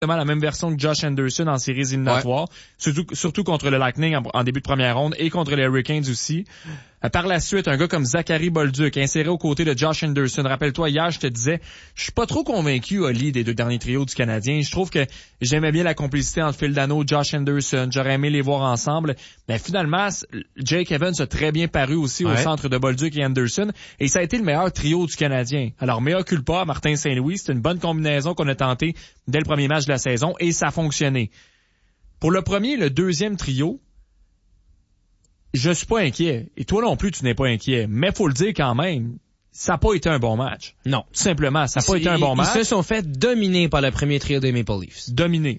la même version que Josh Anderson en séries éliminatoires, surtout contre le Lightning en début de première ronde et contre les Hurricanes aussi. Par la suite, un gars comme Zachary Bolduc inséré aux côtés de Josh Anderson. Rappelle-toi, hier, je te disais, je suis pas trop convaincu, Oli, des deux derniers trios du Canadien. Je trouve que j'aimais bien la complicité entre Phil Danault et Josh Anderson. J'aurais aimé les voir ensemble. Mais finalement, Jake Evans a très bien paru aussi au centre de Bolduc et Anderson. Et ça a été le meilleur trio du Canadien. Alors, mea culpa, Martin Saint-Louis, c'est une bonne combinaison qu'on a tenté dès le premier match de la saison et ça a fonctionné. Pour le premier et le deuxième trio, je suis pas inquiet. Et toi non plus, tu n'es pas inquiet. Mais faut le dire quand même, ça n'a pas été un bon match. Non. Tout simplement, ça n'a pas été un bon match. Ils se sont fait dominer par le premier trio des Maple Leafs. Dominer.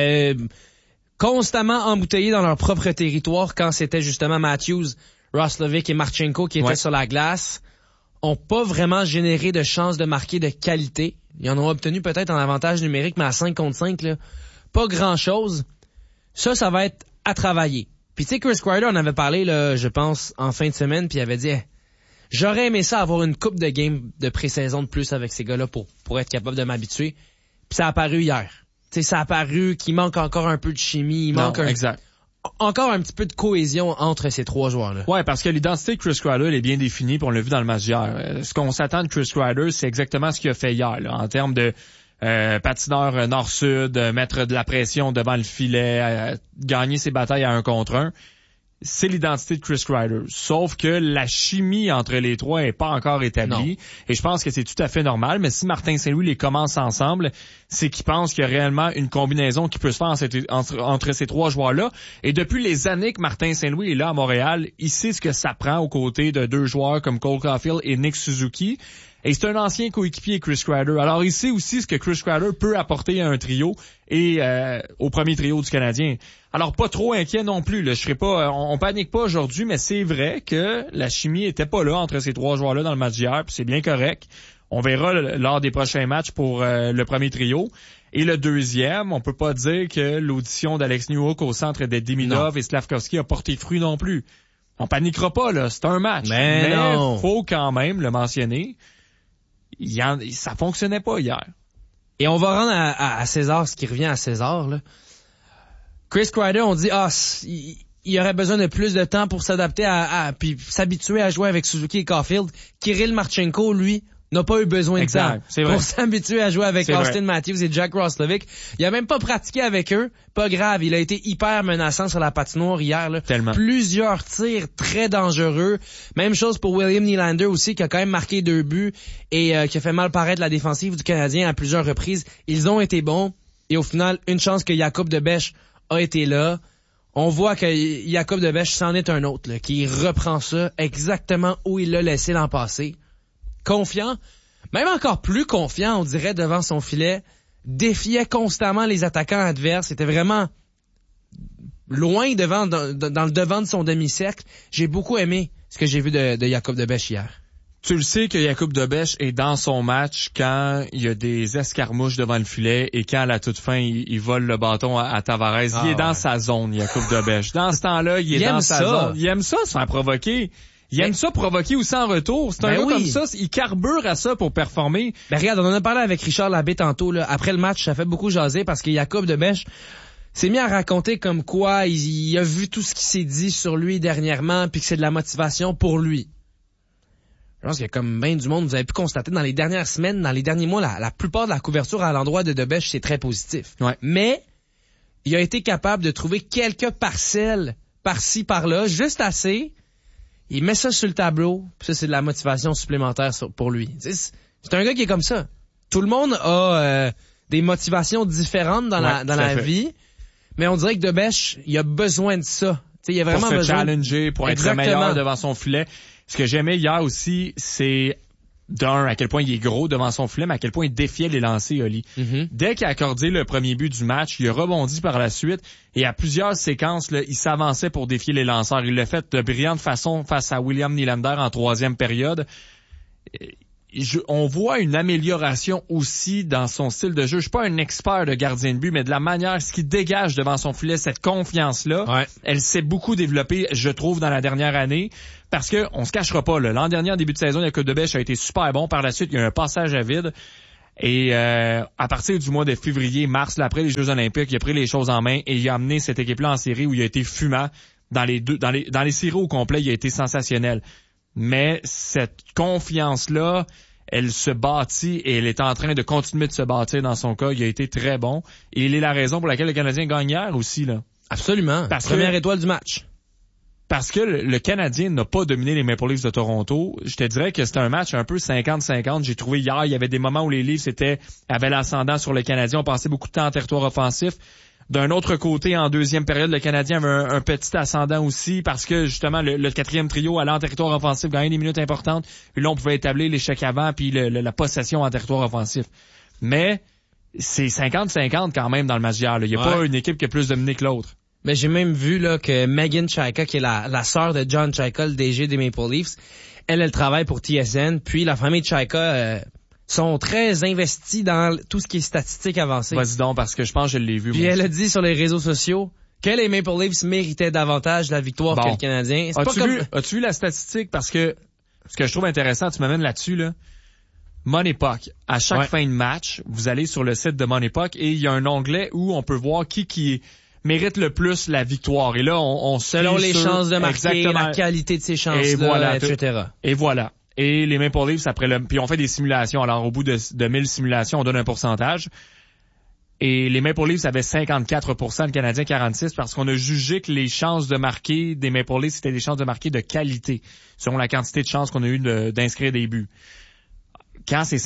Constamment embouteillés dans leur propre territoire quand c'était justement Matthews, Roslovic et Marchenko qui étaient sur la glace. Ont pas vraiment généré de chances de marquer de qualité. Ils en ont obtenu peut-être en avantage numérique, mais à 5 contre 5, là, pas grand-chose. Ça va être à travailler. Puis tu sais, Chris Kreider en avait parlé, là, je pense, en fin de semaine, puis il avait dit j'aurais aimé ça avoir une coupe de game de pré-saison de plus avec ces gars-là pour être capable de m'habituer. Puis ça a apparu hier. Tu sais, ça a apparu qu'il manque encore un peu de chimie, encore un petit peu de cohésion entre ces trois joueurs-là. Ouais, parce que l'identité de Chris Kreider, elle est bien définie, puis on l'a vu dans le match d'hier. Ce qu'on s'attend de Chris Kreider, c'est exactement ce qu'il a fait hier, là, en termes de patineur nord-sud, mettre de la pression devant le filet, gagner ses batailles à 1 contre 1. C'est l'identité de Chris Kreider. Sauf que la chimie entre les trois est pas encore établie. Non. Et je pense que c'est tout à fait normal. Mais si Martin Saint-Louis les commence ensemble, c'est qu'il pense qu'il y a réellement une combinaison qui peut se faire entre ces trois joueurs-là. Et depuis les années que Martin Saint-Louis est là à Montréal, il sait ce que ça prend aux côtés de deux joueurs comme Cole Caulfield et Nick Suzuki. Et c'est un ancien coéquipier, Chris Kreider. Alors, il sait aussi ce que Chris Kreider peut apporter à un trio et au premier trio du Canadien. Alors, pas trop inquiet non plus. Là. On panique pas aujourd'hui, mais c'est vrai que la chimie était pas là entre ces trois joueurs-là dans le match d'hier, puis c'est bien correct. On verra lors des prochains matchs pour le premier trio. Et le deuxième, on peut pas dire que l'audition d'Alex Newhook au centre de Demidov et Slavkovski a porté fruit non plus. On paniquera pas, là. C'est un match. Mais faut quand même le mentionner. Ça fonctionnait pas hier. Et on va rendre à César ce qui revient à César, là. Chris Kreider, on dit, il aurait besoin de plus de temps pour s'adapter puis s'habituer à jouer avec Suzuki et Caulfield. Kirill Marchenko, lui, n'a pas eu besoin de temps pour s'habituer à jouer avec Austin Matthews et Jack Roslovic. Il a même pas pratiqué avec eux. Pas grave, il a été hyper menaçant sur la patinoire hier, là. Tellement. Plusieurs tirs très dangereux. Même chose pour William Nylander aussi, qui a quand même marqué 2 buts et qui a fait mal paraître la défensive du Canadien à plusieurs reprises. Ils ont été bons et au final, une chance que Jakub Debèche a été là. On voit que Jakub Debèche, c'en est un autre, là, qui reprend ça exactement où il l'a laissé l'an passé. Confiant, même encore plus confiant, on dirait, devant son filet, défiait constamment les attaquants adverses, était vraiment loin dans le devant de son demi-cercle. J'ai beaucoup aimé ce que j'ai vu de Jakub Debèche hier. Tu le sais que Jakub Debèche est dans son match quand il y a des escarmouches devant le filet et quand à la toute fin, il vole le bâton à Tavares. Il est dans sa zone, Jakub Debèche. Dans ce temps-là, il est dans sa zone. Il aime ça, se faire provoquer. Il aime ça provoquer aussi en retour. C'est un gars comme ça, il carbure à ça pour performer. Ben regarde, on en a parlé avec Richard Labbé tantôt, là. Après le match, ça fait beaucoup jaser parce que Jakub Debèche s'est mis à raconter comme quoi il a vu tout ce qui s'est dit sur lui dernièrement puis que c'est de la motivation pour lui. Je pense qu'il y a comme bien du monde, vous avez pu constater dans les dernières semaines, dans les derniers mois, la plupart de la couverture à l'endroit de Debèche, c'est très positif. Ouais. Mais il a été capable de trouver quelques parcelles par-ci, par-là, juste assez. Il met ça sur le tableau, puis ça, c'est de la motivation supplémentaire pour lui. C'est un gars qui est comme ça. Tout le monde a des motivations différentes dans la vie, mais on dirait que Debèche, il a besoin de ça. T'sais, il a vraiment pour se besoin challenger, pour être le meilleur devant son filet. Ce que j'aimais hier aussi, c'est à quel point il est gros devant son filet, mais à quel point il défiait les lancers, Oli. Mm-hmm. Dès qu'il a accordé le premier but du match, il a rebondi par la suite et à plusieurs séquences, là, il s'avançait pour défier les lanceurs. Il l'a fait de brillante façon face à William Nylander en 3e période. On voit une amélioration aussi dans son style de jeu. Je suis pas un expert de gardien de but, mais de la manière, ce qui dégage devant son filet, cette confiance-là, elle s'est beaucoup développée, je trouve, dans la dernière année. Parce que, on se cachera pas, là. L'an dernier, en début de saison, Jakub Debèche a été super bon. Par la suite, il y a eu un passage à vide. Et à partir du mois de février, mars, là, après les Jeux olympiques, il a pris les choses en main et il a amené cette équipe-là en série où il a été fumant. Dans les séries au complet, il a été sensationnel. Mais cette confiance-là, elle se bâtit et elle est en train de continuer de se bâtir dans son cas. Il a été très bon. Et il est la raison pour laquelle le Canadien gagne hier aussi, là. Absolument. Première étoile du match. Parce que le Canadien n'a pas dominé les Maple Leafs de Toronto. Je te dirais que c'était un match un peu 50-50. J'ai trouvé hier, il y avait des moments où les Leafs avaient l'ascendant sur le Canadien. On passait beaucoup de temps en territoire offensif. D'un autre côté, en deuxième période, le Canadien avait un petit ascendant aussi parce que justement le quatrième trio allait en territoire offensif, gagnait des minutes importantes. Puis là, on pouvait établir l'échec avant puis la possession en territoire offensif. Mais c'est 50-50 quand même dans le match d'hier. Il n'y a pas une équipe qui a plus dominé que l'autre. Mais j'ai même vu là que Megan Chaika, qui est la sœur de John Chaika, le DG des Maple Leafs, elle travaille pour TSN. Puis la famille de Chaika sont très investis dans tout ce qui est statistique avancée. Vas-y donc, parce que je pense que je l'ai vu. Puis elle a dit sur les réseaux sociaux que les Maple Leafs méritaient davantage la victoire que le Canadien. As-tu vu la statistique? Parce que ce que je trouve intéressant, tu m'amènes là-dessus, là. Money Puck. À chaque fin de match, vous allez sur le site de Money Puck et il y a un onglet où on peut voir qui mérite le plus la victoire. Et là, on selon les chances de marquer, la qualité de ces chances-là, etc. Et voilà. Et les Maple Leafs, puis on fait des simulations. Alors, au bout de 1000 simulations, on donne un pourcentage. Et les Maple Leafs avaient 54%, le Canadien 46%, parce qu'on a jugé que les chances de marquer des Maple Leafs, c'était des chances de marquer de qualité, selon la quantité de chances qu'on a eu d'inscrire des buts. Quand c'est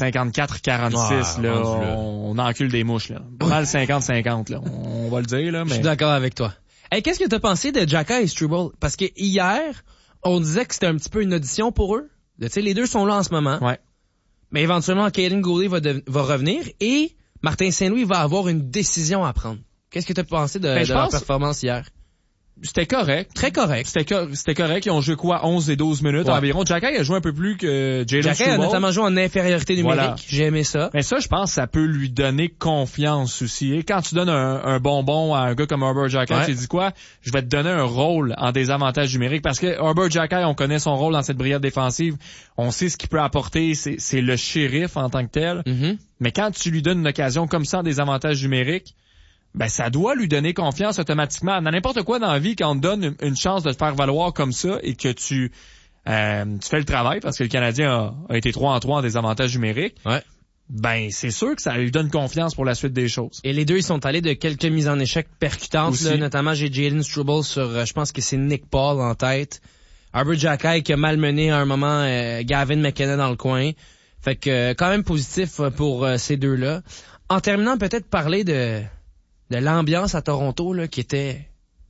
54-46, là, on encule des mouches, là. Pas mal 50-50, là. On va le dire, là, mais. Je suis d'accord avec toi. Hey, qu'est-ce que t'as pensé de Xhekaj et Struble? Parce que hier, on disait que c'était un petit peu une audition pour eux. Tu sais, les deux sont là en ce moment. Ouais. Mais éventuellement, Kaiden Guhle va revenir et Martin Saint-Louis va avoir une décision à prendre. Qu'est-ce que t'as pensé de leur performance hier? C'était correct. Très correct. C'était correct. Ils ont joué 11 et 12 minutes environ. Xhekaj a joué un peu plus que Jalen Struble. Xhekaj a notamment joué en infériorité numérique. Voilà. J'ai aimé ça. Mais ça, je pense, ça peut lui donner confiance aussi. Et quand tu donnes un bonbon à un gars comme Herbert Xhekaj, tu dis quoi? Je vais te donner un rôle en désavantage numérique parce que Herbert Xhekaj, on connaît son rôle dans cette brigade défensive. On sait ce qu'il peut apporter. C'est le shérif en tant que tel. Mm-hmm. Mais quand tu lui donnes une occasion comme ça en désavantage numérique, ben ça doit lui donner confiance automatiquement. Dans n'importe quoi dans la vie, quand on te donne une chance de te faire valoir comme ça et que tu fais le travail, parce que le Canadien a été 3-3 en désavantage numérique, ben c'est sûr que ça lui donne confiance pour la suite des choses. Et les deux, ils sont allés de quelques mises en échec percutantes. Là, notamment, j'ai Jalen Struble sur, je pense que c'est Nick Paul en tête. Herbert Xhekaj qui a malmené à un moment Gavin McKenna dans le coin. Fait que quand même positif pour ces deux-là. En terminant, peut-être parler de l'ambiance à Toronto, là, qui était...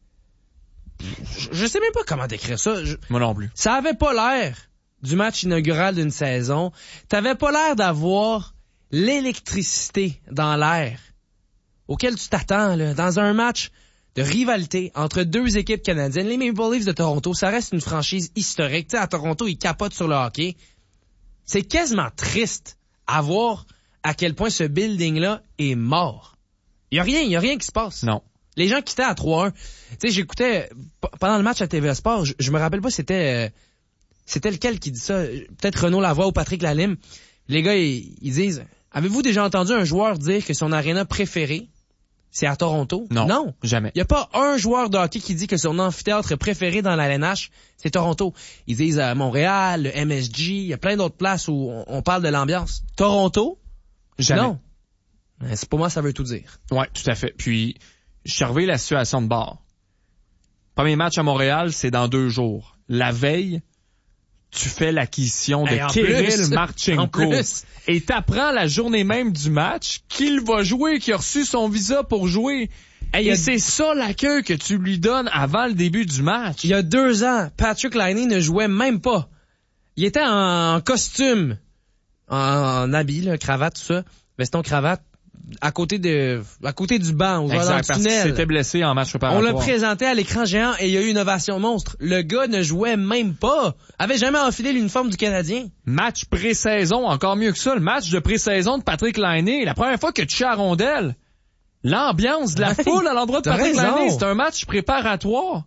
Je sais même pas comment décrire ça. Moi non plus. Ça avait pas l'air du match inaugural d'une saison. T'avais pas l'air d'avoir l'électricité dans l'air auquel tu t'attends, là, dans un match de rivalité entre deux équipes canadiennes. Les Maple Leafs de Toronto, ça reste une franchise historique. Tu sais, à Toronto, ils capotent sur le hockey. C'est quasiment triste à voir à quel point ce building-là est mort. Il y a rien qui se passe. Non. Les gens quittaient à 3-1. Tu sais, j'écoutais pendant le match à TVA Sport, je me rappelle pas c'était lequel qui dit ça, peut-être Renaud Lavoie ou Patrick Lalime. Les gars ils disent, avez-vous déjà entendu un joueur dire que son aréna préférée c'est à Toronto? Non. Jamais. Il y a pas un joueur de hockey qui dit que son amphithéâtre préféré dans la LNH, c'est Toronto. Ils disent à Montréal, le MSG, il y a plein d'autres places où on parle de l'ambiance. Toronto? Jamais. Non. C'est pour moi, ça veut tout dire. Ouais, tout à fait. Puis, je surveille la situation de bord. Premier match à Montréal, c'est dans 2 jours. La veille, tu fais l'acquisition de Kirill Marchenko. Et t'apprends la journée même du match qu'il va jouer, qu'il a reçu son visa pour jouer. Et c'est ça l'accueil que tu lui donnes avant le début du match. Il y a 2 ans, Patrick Laine ne jouait même pas. Il était en costume, en habit, là, cravate, tout ça, veston, cravate, à côté du banc, dans le tunnel. Parce qu'il s'était blessé en match préparatoire. On l'a présenté à l'écran géant et il y a eu une ovation monstre. Le gars ne jouait même pas. Avait jamais enfilé l'uniforme du Canadien. Match pré-saison, encore mieux que ça. Le match de pré-saison de Patrick Laine. La première fois que tu à rondelle. L'ambiance de la foule à l'endroit de Patrick Laine. C'est un match préparatoire.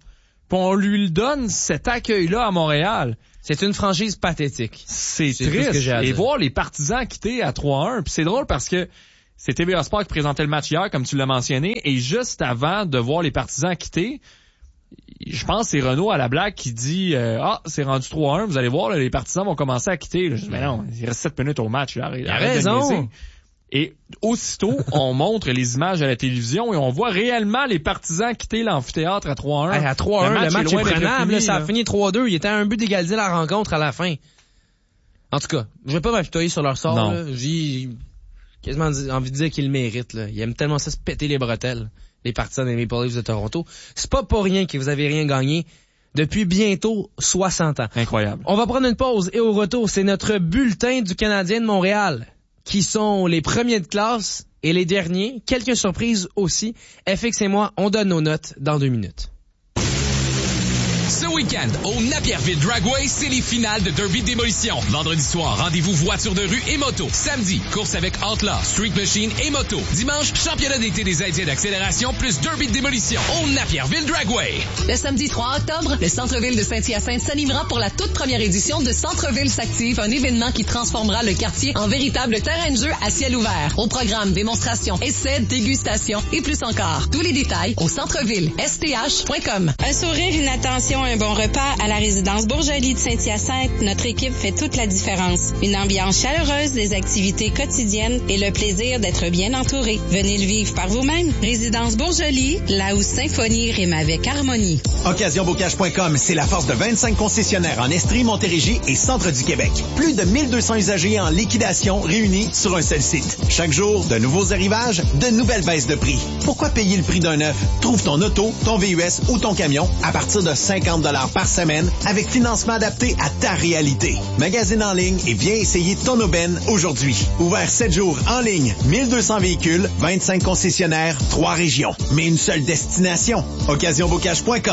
puis on lui donne cet accueil-là à Montréal. C'est une franchise pathétique. C'est tout ce que triste. j'ai à Et dire. voir les partisans quitter à 3-1. Puis c'est drôle parce que c'est TVA Sport qui présentait le match hier, comme tu l'as mentionné, et juste avant de voir les partisans quitter, je pense que c'est Renaud à la blague qui dit c'est rendu 3-1, vous allez voir, là, les partisans vont commencer à quitter. Là, je dis, mais non, il reste 7 minutes au match. Là, Il a raison. Et aussitôt, on montre les images à la télévision et on voit réellement les partisans quitter l'amphithéâtre à 3-1. Hey, à 3-1, le match est loin d'être prenable. fini, Ça a fini 3-2. Il était à un but d'égaliser la rencontre à la fin. En tout cas, je vais pas m'apitoyer sur leur sort. Là. J'ai quasiment envie de dire qu'ils le méritent. Là. Ils aiment tellement ça se péter les bretelles, les partisans des Maple Leafs de Toronto. C'est pas pour rien que vous avez rien gagné depuis bientôt 60 ans. Incroyable. On va prendre une pause et au retour, c'est notre bulletin du Canadien de Montréal, qui sont les premiers de classe et les derniers. Quelques surprises aussi. FX et moi, on donne nos notes dans 2 minutes. Ce week-end, au Napierville Dragway, c'est les finales de Derby Démolition. Vendredi soir, rendez-vous voitures de rue et moto. Samedi, course avec Outlaw, Street Machine et moto. Dimanche, championnat d'été des Indiens d'accélération plus Derby Démolition au Napierville Dragway. Le samedi 3 octobre, le centre-ville de Saint-Hyacinthe s'animera pour la toute première édition de Centre-ville s'active, un événement qui transformera le quartier en véritable terrain de jeu à ciel ouvert. Au programme, démonstrations, essais, dégustations et plus encore. Tous les détails au centreville.sth.com. Un sourire, une attention, un bon repas à la résidence Bourgeois-Lie de Saint-Hyacinthe, notre équipe fait toute la différence. Une ambiance chaleureuse, des activités quotidiennes et le plaisir d'être bien entouré. Venez le vivre par vous-même. Résidence Bourgeois-Lie, là où symphonie rime avec harmonie. OccasionBocage.com, c'est la force de 25 concessionnaires en Estrie, Montérégie et centre du Québec. Plus de 1200 usagers en liquidation réunis sur un seul site. Chaque jour, de nouveaux arrivages, de nouvelles baisses de prix. Pourquoi payer le prix d'un neuf? Trouve ton auto, ton VUS ou ton camion à partir de 50$ par semaine avec financement adapté à ta réalité. Magasine en ligne et viens essayer ton aubaine aujourd'hui. Ouvert 7 jours en ligne, 1200 véhicules, 25 concessionnaires, 3 régions. Mais une seule destination. OccasionBocage.com.